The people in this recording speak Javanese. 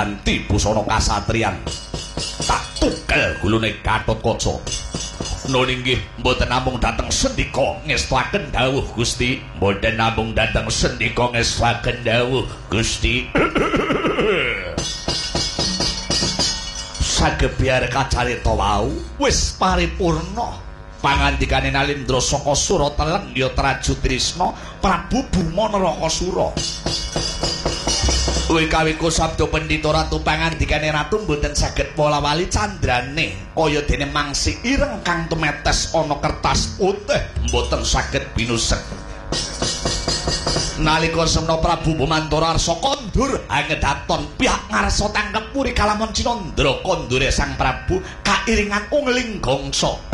ganti busana kasatriyan. Tak tukel gulune Gatotkaca. Nun inggih mboten namung dhateng sendika ngestakaken dawuh Gusti, mboten namung dhateng sendika ngestakaken dawuh Gusti. Sagebyar kacarita wau wis paripurna. Pangandikane Nalindra saka Surateleng ya Traju Trisna Prabu Buma Narakasura. Wikawiku sabda Pendhita Ratu pangandikane ratu mboten saged pola-wali candrane kaya dene mangsi ireng kang tumetes ana kertas putih mboten saged binusek. Nalika semana Prabu Bumantara arsa kondur angedaton pihak ngarsa tangkep puri kalamun Cinandra kondure Sang Prabu kairingan ungling gongso.